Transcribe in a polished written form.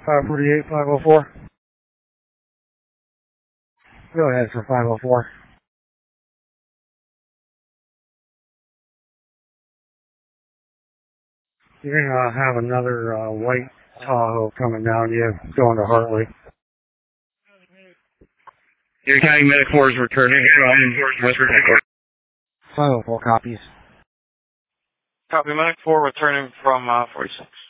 548, 504. Go ahead for 504. You're going to have another white Tahoe coming down to you, going to Hartley. Erie County Medic 4 is returning from West Virginia. 504 copies. Copy, Medic 4 returning from 46.